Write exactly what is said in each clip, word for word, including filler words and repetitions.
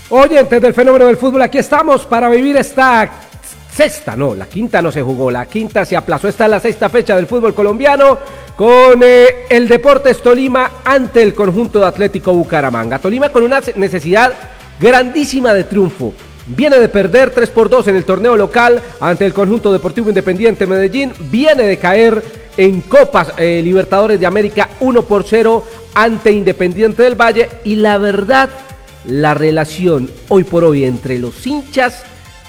Oyentes del fenómeno del fútbol, aquí estamos para vivir esta sexta, no, la quinta no se jugó, la quinta se aplazó, esta es la sexta fecha del fútbol colombiano con eh, el Deportes Tolima ante el conjunto de Atlético Bucaramanga. Tolima con una necesidad grandísima de triunfo, viene de perder tres por dos en el torneo local ante el conjunto Deportivo Independiente Medellín, viene de caer en Copas eh, Libertadores de América uno por cero ante Independiente del Valle y la verdad, la relación hoy por hoy entre los hinchas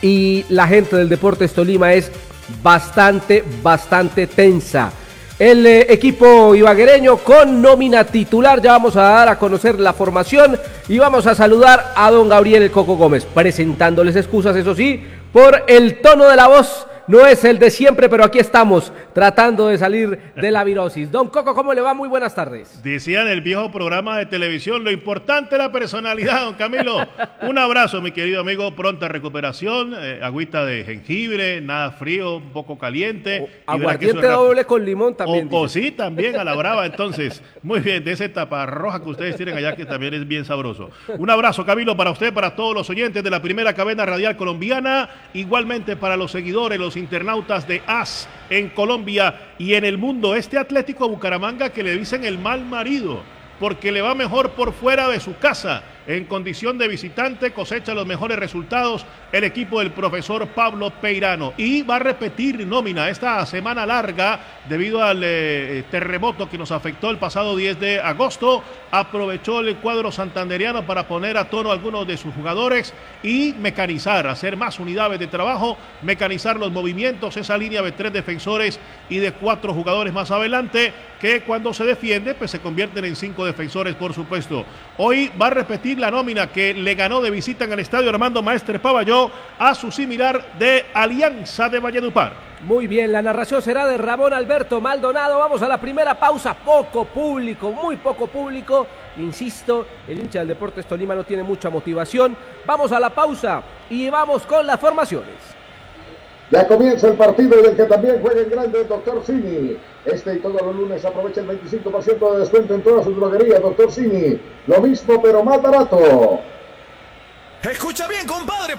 y la gente del Deportes Tolima es bastante, bastante tensa. El eh, equipo ibaguereño con nómina titular, ya vamos a dar a conocer la formación y vamos a saludar a don Gabriel El Coco Gómez, presentándoles excusas, eso sí, por el tono de la voz. No es el de siempre, pero aquí estamos tratando de salir de la virosis. Don Coco, ¿cómo le va? Muy buenas tardes. Decían el viejo programa de televisión, lo importante es la personalidad, don Camilo. Un abrazo, mi querido amigo, pronta recuperación, eh, agüita de jengibre, nada frío, un poco caliente. O, aguardiente doble con limón también. O, o sí, también a la brava, entonces. Muy bien, de ese taparroja que ustedes tienen allá, que también es bien sabroso. Un abrazo, Camilo, para usted, para todos los oyentes de la primera cadena radial colombiana, igualmente para los seguidores, los internautas de A S en Colombia y en el mundo. Este Atlético Bucaramanga que le dicen el mal marido, porque le va mejor por fuera de su casa. En condición de visitante cosecha los mejores resultados el equipo del profesor Pablo Peirano y va a repetir nómina esta semana larga debido al eh, terremoto que nos afectó el pasado diez de agosto. Aprovechó el cuadro santandereano para poner a tono a algunos de sus jugadores y mecanizar, hacer más unidades de trabajo, mecanizar los movimientos, esa línea de tres defensores y de cuatro jugadores más adelante que cuando se defiende pues se convierten en cinco defensores, por supuesto. Hoy va a repetir la nómina que le ganó de visita en el estadio Armando Maestre Pavalló a su similar de Alianza de Valledupar. Muy bien, la narración será de Ramón Alberto Maldonado. Vamos a la primera pausa. Poco público, muy poco público. Insisto, el hincha del Deportes Tolima no tiene mucha motivación. Vamos a la pausa y vamos con las formaciones. Ya comienza el partido del que también juega en grande el doctor Cini. Este y todos los lunes aprovecha el veinticinco por ciento de descuento en todas sus droguerías, doctor Cini. Lo mismo pero más barato. Escucha bien, compadre.